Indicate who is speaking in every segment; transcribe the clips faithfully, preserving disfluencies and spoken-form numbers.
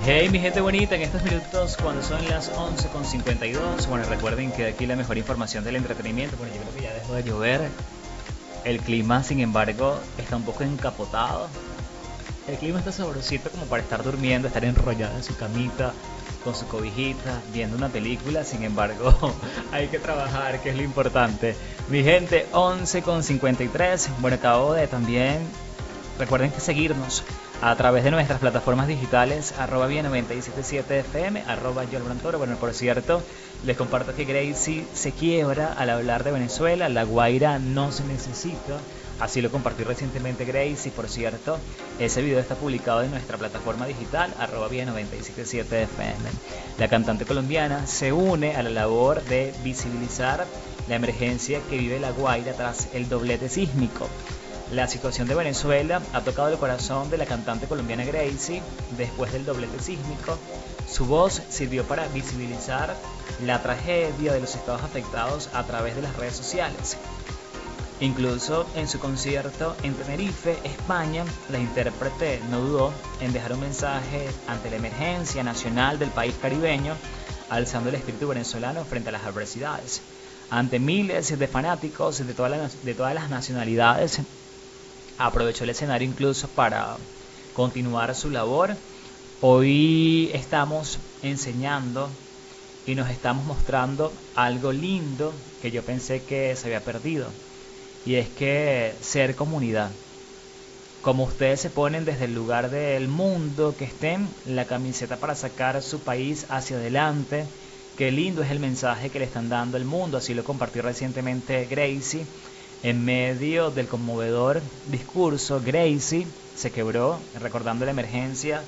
Speaker 1: Hey mi gente bonita, en estos minutos cuando son las once con cincuenta y dos, bueno, recuerden que aquí la mejor información del entretenimiento. Bueno, yo creo que ya dejó de llover. El clima, sin embargo, está un poco encapotado. El clima está sabrosito como para estar durmiendo, estar enrollado en su camita, con su cobijita, viendo una película. Sin embargo, hay que trabajar, que es lo importante. Mi gente, once con cincuenta y tres. Bueno, acabo de también, recuerden que seguirnos a través de nuestras plataformas digitales, arroba vía noventa y siete punto siete F M, arroba Yolbrantoro. Bueno, por cierto, les comparto que Gracie se quiebra al hablar de Venezuela. La Guaira no se necesita. Así lo compartió recientemente Gracie, por cierto. Ese video está publicado en nuestra plataforma digital, arroba vía noventa y siete punto siete F M. La cantante colombiana se une a la labor de visibilizar la emergencia que vive La Guaira tras el doblete sísmico. La situación de Venezuela ha tocado el corazón de la cantante colombiana Gracie después del doblete sísmico. Su voz sirvió para visibilizar la tragedia de los estados afectados a través de las redes sociales. Incluso en su concierto en Tenerife, España, la intérprete no dudó en dejar un mensaje ante la emergencia nacional del país caribeño, alzando el espíritu venezolano frente a las adversidades. Ante miles de fanáticos de todas las, de todas las nacionalidades, aprovechó el escenario incluso para continuar su labor. Hoy estamos enseñando y nos estamos mostrando algo lindo que yo pensé que se había perdido, y es que ser comunidad. Como ustedes se ponen desde el lugar del mundo que estén, la camiseta para sacar su país hacia adelante, qué lindo es el mensaje que le están dando al mundo. Así lo compartió recientemente Gracie. En medio del conmovedor discurso, Gracie se quebró recordando la emergencia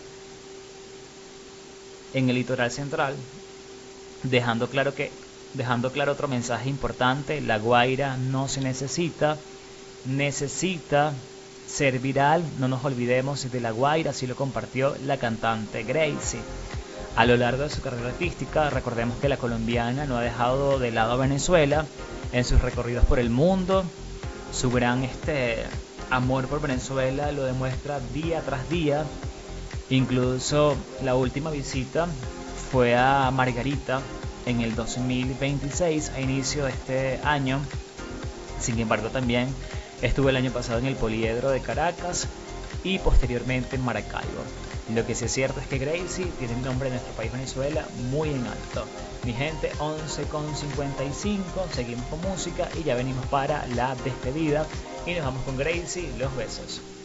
Speaker 1: en el litoral central, dejando claro que dejando claro otro mensaje importante: La Guaira no se necesita, necesita ser viral. No nos olvidemos de La Guaira, así lo compartió la cantante Gracie. A lo largo de su carrera artística, recordemos que la colombiana no ha dejado de lado a Venezuela en sus recorridos por el mundo. Su gran este, amor por Venezuela lo demuestra día tras día. Incluso la última visita fue a Margarita en el dos mil veintiséis, a inicio de este año. Sin embargo, también estuvo el año pasado en el Poliedro de Caracas y posteriormente en Maracaibo. Lo que sí es cierto es que Gracie tiene el nombre de nuestro país Venezuela muy en alto. Mi gente, once con cincuenta y cinco, seguimos con música y ya venimos para la despedida y nos vamos con Gracie. Los besos.